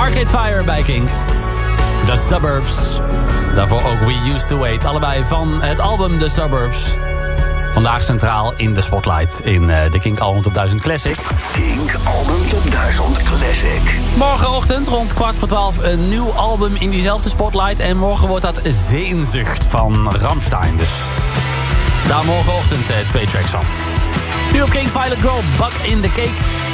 Arcade Fire bij Kink. The Suburbs. Daarvoor ook We Used to Wait. Allebei van het album The Suburbs. Vandaag centraal in de spotlight in de Kink Album Top 1000 Classic. Kink Album Top 1000 Classic. Morgenochtend rond 11:15 een nieuw album in diezelfde spotlight. En morgen wordt dat Sehnsucht van Rammstein. Dus daar morgenochtend 2 tracks van. Nu op Kink, Violet Girl, Bug in the Cake.